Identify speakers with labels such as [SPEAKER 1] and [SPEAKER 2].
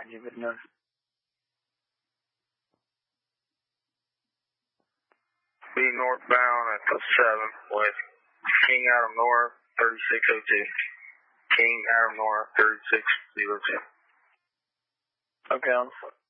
[SPEAKER 1] You would know.
[SPEAKER 2] Be northbound at the 7 with King Adam North 3602. King Adam North 3602.
[SPEAKER 1] Okay, on.